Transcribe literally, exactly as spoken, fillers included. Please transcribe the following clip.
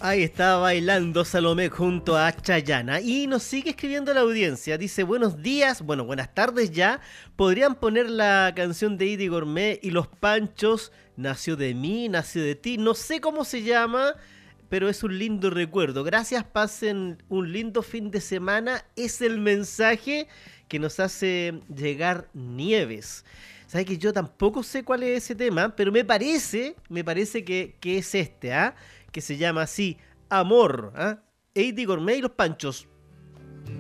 Ahí está bailando Salomé junto a Chayana. Y nos sigue escribiendo la audiencia. Dice, buenos días, bueno, buenas tardes ya. ¿Podrían poner la canción de Eddie Gourmet y Los Panchos? Nació de mí, nació de ti. No sé cómo se llama, pero es un lindo recuerdo. Gracias, pasen un lindo fin de semana. Es el mensaje que nos hace llegar Nieves. ¿Sabes que yo tampoco sé cuál es ese tema? Pero me parece, me parece que, que es este, ¿ah? ¿eh? Que se llama así, Amor, ¿ah? ¿eh? Eddie Gourmet y Los Panchos.